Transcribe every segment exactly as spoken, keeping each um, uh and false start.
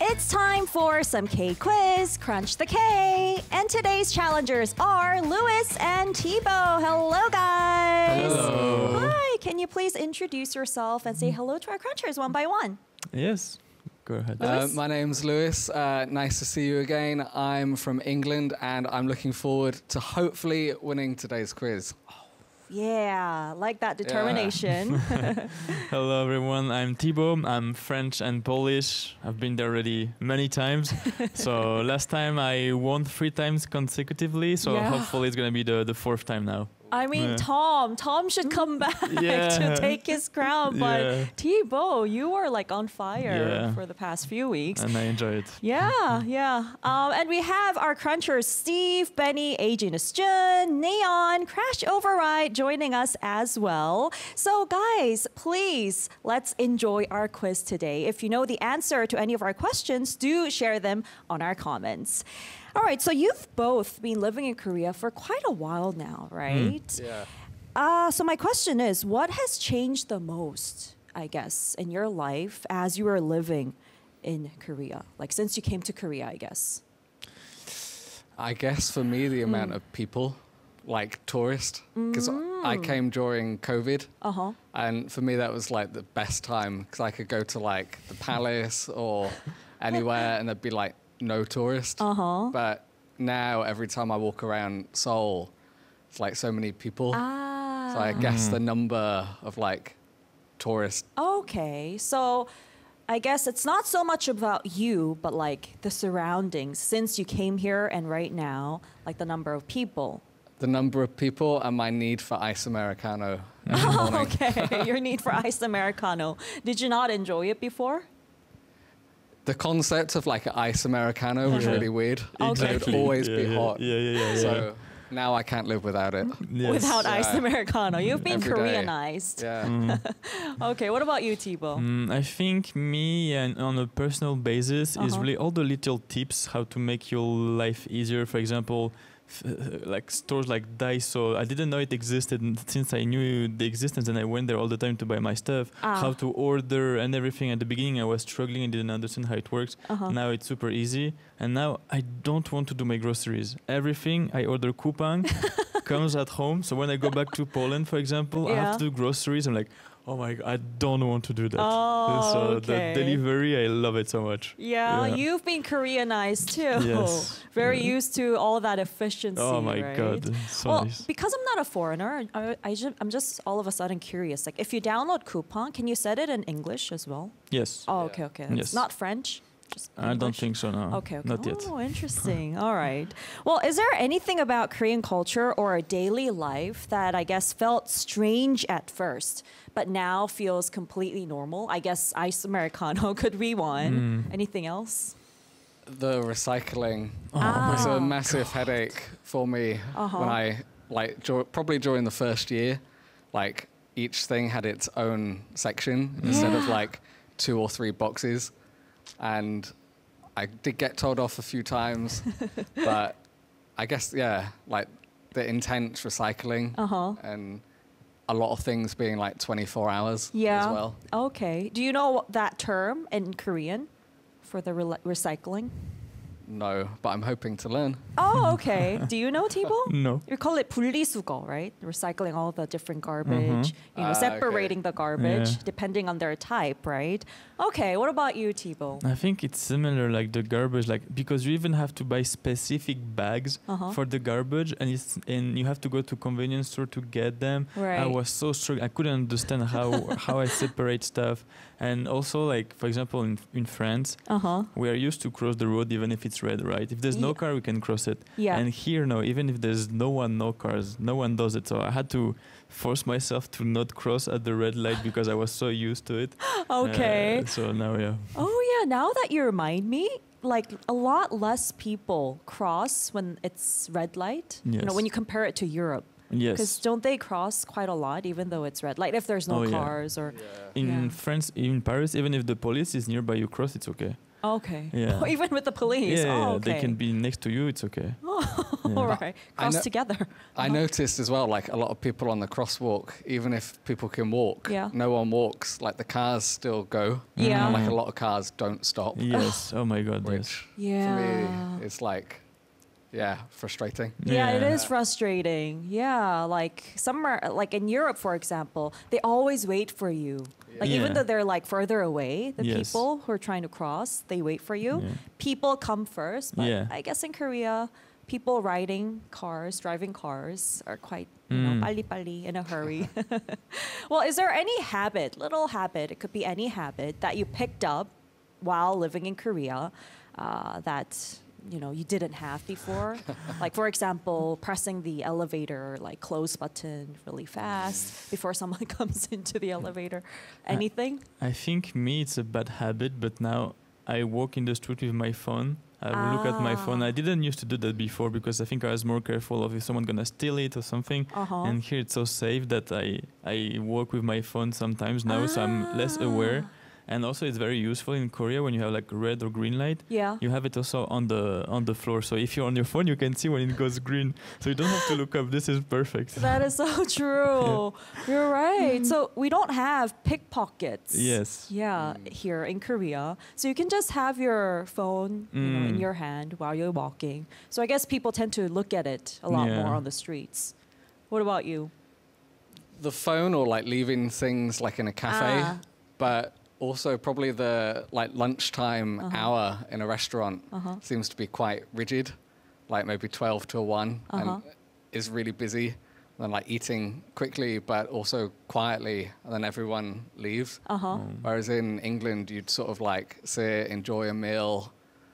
It's time for some K quiz, Crunch the K. And today's challengers are Lewis and Thibaut. Hello, guys. Hello. Hi. Can you please introduce yourself and say hello to our crunchers one by one? Yes, go ahead. Uh, my name's Lewis. Uh, nice to see you again. I'm from England and I'm looking forward to hopefully winning today's quiz. Yeah, like that determination. Hello, everyone. I'm Thibaut. I'm French and Polish. I've been there already many times. So last time I won three times consecutively. So Yeah. hopefully it's going to be the, the fourth time now. I mean, Yeah. Tom. Tom should come back Yeah. to take his crown. But Yeah. Thibaut, you were like on fire Yeah. for the past few weeks. And I enjoy it. Yeah, yeah. Um, and we have our crunchers, Steve, Benny, Agent Jun, Neon, Crash Override joining us as well. So guys, please, let's enjoy our quiz today. If you know the answer to any of our questions, do share them on our comments. All right, so you've both been living in Korea for quite a while now, right? Yeah. Uh, so my question is, what has changed the most, I guess, in your life as you were living in Korea? Like since you came to Korea, I guess. I guess for me, the amount of people, like tourists, because I came during COVID. Uh-huh. And for me, that was like the best time because I could go to like the palace or anywhere and there'd be like no tourists. Uh-huh. But now every time I walk around Seoul, it's like so many people. Ah. So I guess the number of like tourists. Okay, so I guess it's not so much about you, but like the surroundings since you came here and right now, like the number of people. The number of people and my need for ice Americano every morning. Okay, your need for ice Americano. Did you not enjoy it before? The concept of like an ice Americano was Yeah. really weird. Okay. It would always yeah, be yeah, hot. Yeah, yeah, yeah. yeah. So now I can't live without it. Yes. Without ice Yeah. Americano. You've been Every day. Koreanized. Yeah. Okay, what about you, Thibaut? Mm, I think me and on a personal basis is Uh-huh. really all the little tips how to make your life easier. For example, f- like stores like Daiso. I didn't know it existed, and since I knew the existence and I went there all the time to buy my stuff. Ah. How to order and everything. At the beginning, I was struggling and didn't understand how it works. Uh-huh. Now it's super easy, and now I don't want to do my groceries. Everything I order coupon comes at home. So when I go back to Poland, for example, I Yeah. have to do groceries. I'm like, oh my god, I don't want to do that. Oh, so okay. the delivery, I love it so much. Yeah, Yeah. you've been Koreanized too. Yes. Very Yeah. used to all that efficiency. Oh my right? god, so Well, nice. because I'm not a foreigner, I, I ju- I'm just all of a sudden curious. Like, if you download Coupon, can you set it in English as well? Yes. Oh, okay, okay. It's Yes. not French. Just I don't English? think so. No. Okay, okay. Not yet. Oh, interesting. All right. Well, is there anything about Korean culture or daily life that I guess felt strange at first, but now feels completely normal? I guess ice Americano could be one. Mm. Anything else? The recycling Ah. was a massive headache for me Uh-huh. when I like dur- probably during the first year, like each thing had its own section instead of Yeah. like two or three boxes, and I did get told off a few times, but I guess yeah, like the intense recycling Uh-huh. and a lot of things being like twenty-four hours Yeah. as well. Okay. Do you know that term in Korean for the re- recycling? No, but I'm hoping to learn. Oh, okay. Do you know, Thibaut? No. You call it 분리수거, right? Recycling all the different garbage, you know, Ah, okay. separating the garbage Yeah. depending on their type, right? Okay, what about you, Thibaut? I think it's similar, like the garbage, like because you even have to buy specific bags Uh-huh. for the garbage, and it's and you have to go to convenience store to get them. Right. I was so struggling. I couldn't understand how how I separate stuff, and also like for example in in France, Uh-huh. we are used to cross the road even if it's red, right? If there's no Yeah. car, we can cross it. Yeah. And here, no, even if there's no one, no cars, no one does it. So I had to force myself to not cross at the red light because I was so used to it. Okay. Uh, so now, yeah. Oh, yeah. Now that you remind me, like a lot less people cross when it's red light. You know, Yes. when you compare it to Europe. Because Yes. don't they cross quite a lot, even though it's red? Like if there's no Oh, yeah. cars or. In Yeah. France, in Paris, even if the police is nearby you cross, it's okay. Okay. Yeah. Even with the police. Yeah, oh, yeah, okay. they can be next to you. It's okay. Yeah. All right. I Cross know- together. I noticed as well, like a lot of people on the crosswalk, even if people can walk, Yeah. no one walks. Like the cars still go. Yeah. And like a Mm. lot of cars don't stop. Yes. Oh my God. Yes. Which Yeah. for me, it's like, yeah, frustrating. Yeah, it Yeah. is frustrating. Yeah, like somewhere, like in Europe, for example, they always wait for you. Like even Yeah. though they're like further away, the Yes. people who are trying to cross, they wait for you. Yeah. People come first, but Yeah. I guess in Korea, people riding cars, driving cars are quite, you know, Mm. pali pali in a hurry. Well, is there any habit, little habit, it could be any habit that you picked up while living in Korea uh, that you know you didn't have before? Like for example, pressing the elevator like close button really fast before someone comes into the elevator. Anything? I think me, it's a bad habit, but now I walk in the street with my phone. I will look at my phone. Ah. I didn't used to do that before because I think I was more careful of if someone gonna steal it or something. Uh-huh. And here it's so safe that I I walk with my phone sometimes now, so I'm less aware. And also, it's very useful in Korea when you have like red or green light. Yeah. You have it also on the on the floor. So if you're on your phone, you can see when it goes green. So you don't have to look up. This is perfect. That is so true. You're right. So we don't have pickpockets. Yes. Yeah, here in Korea. So you can just have your phone, you know, in Mm. your hand while you're walking. So I guess people tend to look at it a lot Yeah. more on the streets. What about you? The phone or like leaving things like in a cafe, Ah. but also probably the like lunchtime Uh-huh. hour in a restaurant Uh-huh. seems to be quite rigid, like maybe twelve to one, Uh-huh. and is really busy. And then like eating quickly, but also quietly, and then everyone leaves. Uh-huh. Whereas in England, you'd sort of like sit, enjoy a meal,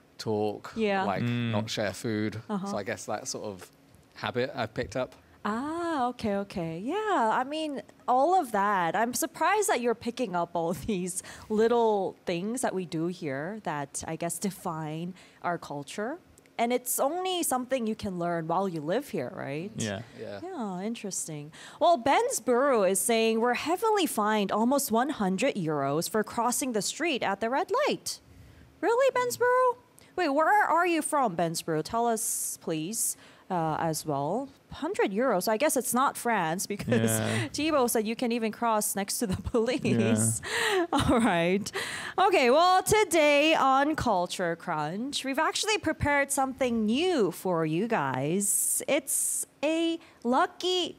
talk, Yeah. like Mm. not share food. Uh-huh. So I guess that sort of habit I've picked up. Ah, okay, okay. Yeah, I mean, all of that. I'm surprised that you're picking up all these little things that we do here that I guess define our culture. And it's only something you can learn while you live here, right? Yeah. Yeah. Yeah, interesting. Well, Bensboro is saying we're heavily fined almost one hundred euros for crossing the street at the red light. Really, Bensboro? Wait, where are you from, Bensboro? Tell us, please, uh, as well. one hundred euros. I guess it's not France because Yeah. Thibaut said you can even cross next to the police. All right. Okay, well, today on Culture Crunch, we've actually prepared something new for you guys. It's a lucky